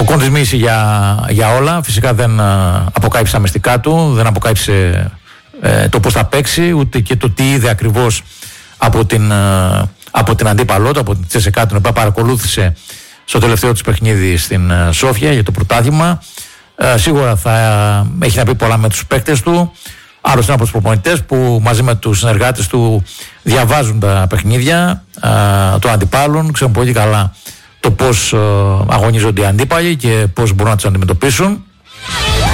Ο Κόντης μίλησε για όλα. Φυσικά δεν αποκάλυψε τα μυστικά του, δεν αποκάλυψε το πώς θα παίξει, ούτε και το τι είδε ακριβώς από την αντίπαλό του, από την Τσέσεκα, την οποία παρακολούθησε στο τελευταίο της παιχνίδι στην Σόφια για το πρωτάθλημα. Σίγουρα θα έχει να πει πολλά με τους παίκτες του. Άλλος είναι από τους προπονητές που μαζί με τους συνεργάτες του διαβάζουν τα παιχνίδια των αντιπάλων, ξέρουν πολύ καλά το πώς αγωνίζονται οι αντίπαλοι και πώς μπορούν να τους αντιμετωπίσουν.